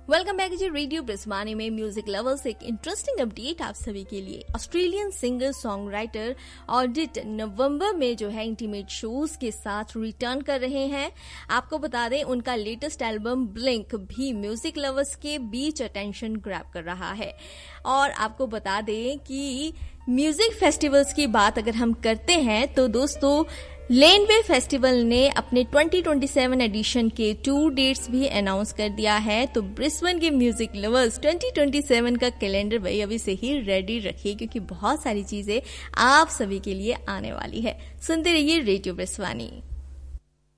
Welcome back जी radio ब्रिस्बानी में music lovers एक interesting update आप सभी के लिए। Australian singer song writer audit नवंबर में जो है इंटीमेट शोज के साथ रिटर्न कर रहे हैं। आपको बता दें उनका लेटेस्ट एल्बम ब्लिंक भी म्यूजिक लवर्स के बीच अटेंशन ग्रैब कर रहा है। और आपको बता दें कि म्यूजिक फेस्टिवल्स की बात अगर हम करते हैं तो दोस्तों लेनवे फेस्टिवल ने अपने 2027 एडिशन के टूर डेट्स भी अनाउंस कर दिया है। तो ब्रिस्बेन के म्यूजिक लवर्स 2027 का कैलेंडर भाई अभी से ही रेडी रखिए, क्योंकि बहुत सारी चीजें आप सभी के लिए आने वाली है। सुनते रहिए रेडियो ब्रिस्बानी।